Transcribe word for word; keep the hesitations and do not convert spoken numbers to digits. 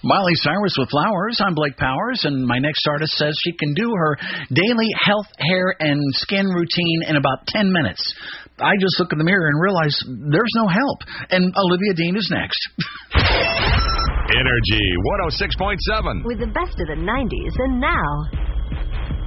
Miley Cyrus with Flowers. I'm Blake Powers, and my next artist says she can do her daily health, hair, and skin routine in about ten minutes. I just look in the mirror and realize there's no help. And Olivia Dean is next. Energy one oh six point seven. With the best of the nineties and now.